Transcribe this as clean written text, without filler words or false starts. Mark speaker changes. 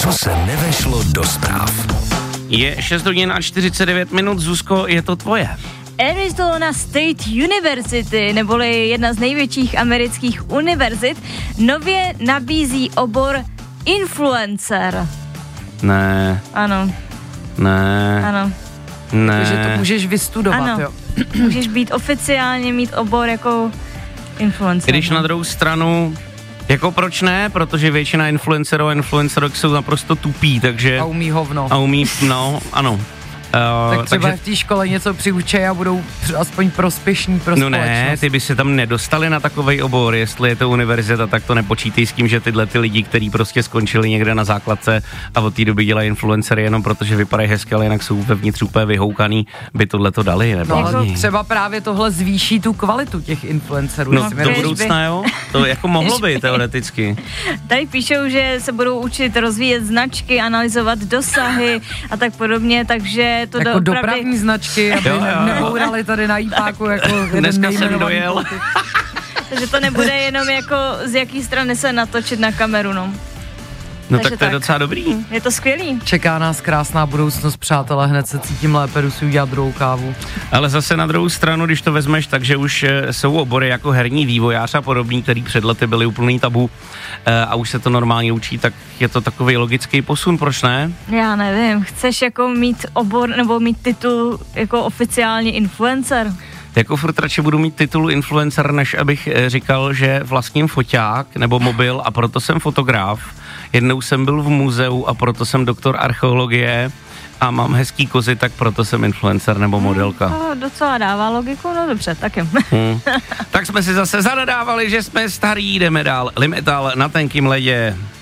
Speaker 1: Co se nevešlo do zpráv.
Speaker 2: Je 6 hodin a 49 minut, Zuzko, je to tvoje.
Speaker 3: Arizona State University, neboli jedna z největších amerických univerzit, nově nabízí obor influencer.
Speaker 2: Ne.
Speaker 3: Ano.
Speaker 2: Ne.
Speaker 3: Ano.
Speaker 2: Ne.
Speaker 4: Takže to můžeš vystudovat,
Speaker 3: ano.
Speaker 4: jo.
Speaker 3: Můžeš být oficiálně, mít obor jako influencer.
Speaker 2: Když na druhou stranu, jako proč ne, protože většina influencerů a influencerok jsou naprosto tupí, takže...
Speaker 4: A umí hovno.
Speaker 2: A umí, no, ano.
Speaker 4: Tak třeba takže v té škole něco přiučej a budou aspoň prospěšní pro
Speaker 2: no
Speaker 4: společnost.
Speaker 2: Ne, ty by se tam nedostali na takovej obor, jestli je to univerzita, tak to nepočítej s tím, že tyhle ty lidi, kteří prostě skončili někde na základce a od té doby dělají influencery jenom protože vypadají hezky, ale jinak jsou vevnitř úplně vyhoukaný, by tohleto dali, nebo
Speaker 4: No, třeba právě tohle zvýší tu kvalitu těch influencerů.
Speaker 2: No do budoucna, jo? To jako mohlo by teoreticky.
Speaker 3: Tady píšou, že se budou učit rozvíjet značky, analyzovat dosahy a tak podobně, takže to
Speaker 4: jako dopravní značky, aby nebourali tady na jípáku jako
Speaker 2: dneska jsem dojel.
Speaker 3: Takže to nebude jenom jako z jaký strany se natočit na kameru, no.
Speaker 2: No tak to je docela dobrý.
Speaker 3: Je to skvělý.
Speaker 4: Čeká nás krásná budoucnost, přátelé, hned se cítím lépe, jdu si udělat druhou kávu.
Speaker 2: Ale zase na druhou stranu, když to vezmeš, takže už jsou obory jako herní vývojář a podobný, který před lety byly úplný tabu a už se to normálně učí, tak je to takový logický posun, proč ne?
Speaker 3: Já nevím, chceš jako mít obor nebo mít titul jako oficiální influencer?
Speaker 2: Jako furt radši budu mít titul influencer, než abych říkal, že vlastním foťák nebo mobil a proto jsem fotograf. Jednou jsem byl v muzeu a proto jsem doktor archeologie a mám hezký kozy, tak proto jsem influencer nebo modelka.
Speaker 3: To docela dává logiku, no dobře, tak jo.
Speaker 2: Tak jsme si zase zanadávali, že jsme starý, jdeme dál. Limetal na tenkým ledě.